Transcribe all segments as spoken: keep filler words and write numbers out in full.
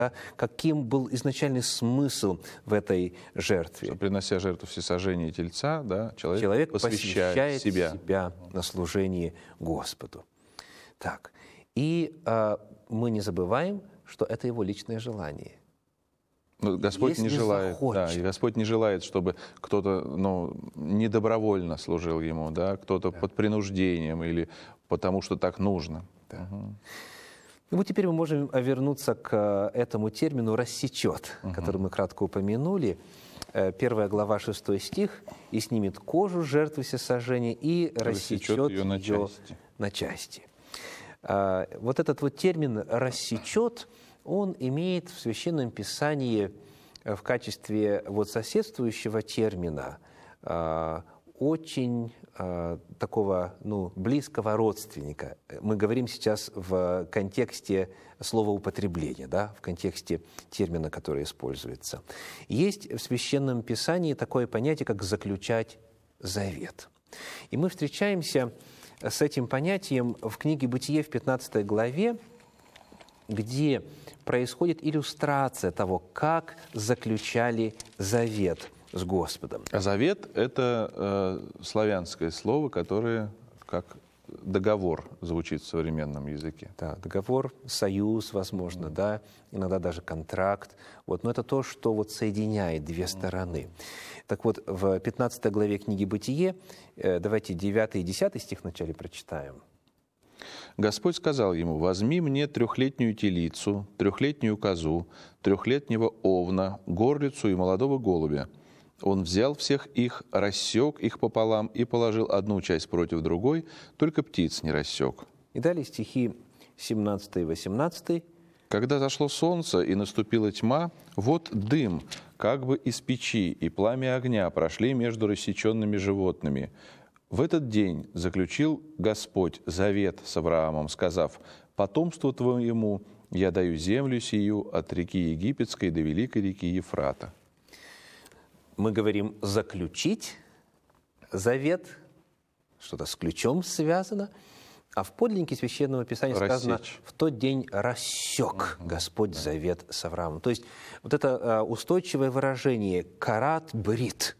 каким был изначальный смысл в этой жертве. Что, принося жертву всесожжения тельца, да, человек, Человек посвящает, посвящает себя. себя на служение Господу. Так, и а, мы не забываем, что это его личное желание. Но Господь Если не желает, захочет. да, и Господь не желает, чтобы кто-то, ну, недобровольно служил ему, да, кто-то да. под принуждением или потому, что так нужно. Да. Угу. И вот теперь мы можем вернуться к этому термину «рассечет», угу. который мы кратко упомянули. Первая глава, шестой стих. «И снимет кожу жертвы всесожжения и рассечет, рассечет ее, на, ее части. на части». Вот этот вот термин «рассечет», он имеет в Священном Писании в качестве вот соседствующего термина очень э, такого ну, близкого родственника. Мы говорим сейчас в контексте слова употребления, да, в контексте термина, который используется. Есть в Священном Писании такое понятие, как «заключать завет». И мы встречаемся с этим понятием в книге «Бытие» в пятнадцатой главе, где происходит иллюстрация того, как заключали завет с Господом. А завет – это э, славянское слово, которое как договор звучит в современном языке. Да, договор, союз, возможно, mm. да, иногда даже контракт. Вот, но это то, что вот соединяет две стороны. Mm. Так вот, в пятнадцатой главе книги «Бытие», э, давайте девятый и десятый стих вначале прочитаем. Господь сказал ему: «Возьми мне трехлетнюю телицу, трехлетнюю козу, трехлетнего овна, горлицу и молодого голубя». Он взял всех их, рассек их пополам и положил одну часть против другой, только птиц не рассек. И далее стихи семнадцатый и восемнадцатый. Когда зашло солнце и наступила тьма, вот дым, как бы из печи, и пламя огня прошли между рассеченными животными. В этот день заключил Господь завет с Авраамом, сказав: «Потомству твоему я даю землю сию от реки Египетской до великой реки Ефрата». Мы говорим «заключить завет», что-то с ключом связано, а в подлиннике Священного Писания сказано: «Рассечь». «В тот день рассек Господь завет с Авраамом». То есть вот это устойчивое выражение «карат брит»,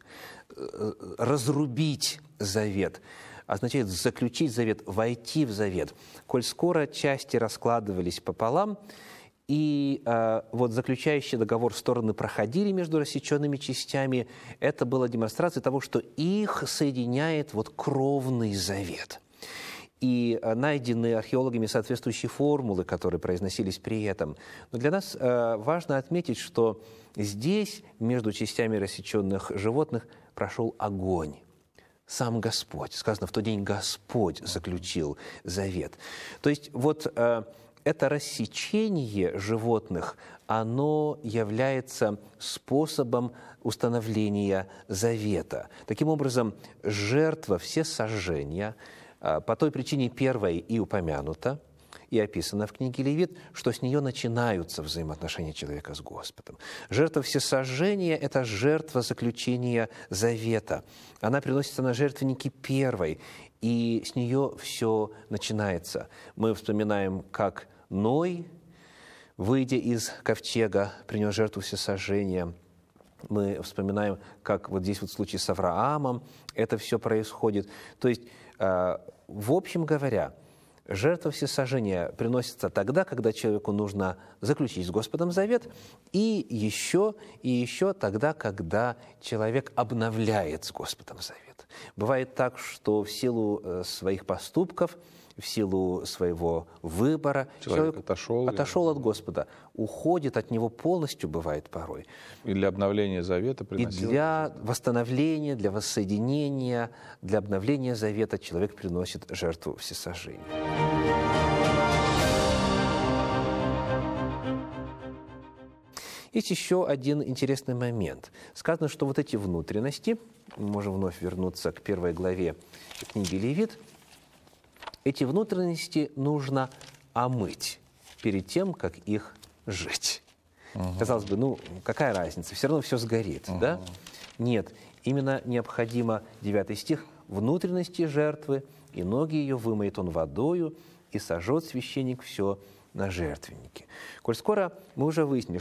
«разрубить завет», означает заключить завет, войти в завет. Коль скоро части раскладывались пополам, и э, вот заключающий договор стороны проходили между рассеченными частями, это была демонстрация того, что их соединяет вот кровный завет. И э, найдены археологами соответствующие формулы, которые произносились при этом. Но для нас э, важно отметить, что здесь между частями рассеченных животных прошел огонь. Сам Господь. Сказано, в тот день Господь заключил завет. То есть вот э, это рассечение животных, оно является способом установления завета. Таким образом, жертва всесожжения э, по той причине первой и упомянута, и описано в книге Левит, что с нее начинаются взаимоотношения человека с Господом. Жертва всесожжения – это жертва заключения завета. Она приносится на жертвенники первой, и с нее все начинается. Мы вспоминаем, как Ной, выйдя из ковчега, принес жертву всесожжения. Мы вспоминаем, как вот здесь вот в случае с Авраамом это все происходит. То есть, в общем говоря, жертва всесожжения приносится тогда, когда человеку нужно заключить с Господом завет, и еще, и еще тогда, когда человек обновляет с Господом завет. Бывает так, что в силу своих поступков, в силу своего выбора человек, человек отошел, отошел от Господа, уходит от Него полностью, бывает порой. И для обновления завета приносил. И для восстановления, для воссоединения, для обновления завета человек приносит жертву всесожжения. Есть еще один интересный момент. Сказано, что вот эти внутренности, мы можем вновь вернуться к первой главе книги Левит, эти внутренности нужно омыть перед тем, как их сжечь. Угу. Казалось бы, ну какая разница, все равно все сгорит, угу. да? Нет, именно необходимо, девятый стих, внутренности жертвы, и ноги ее вымоет он водою, и сожжет священник все, на жертвеннике. Коль скоро мы уже выяснили,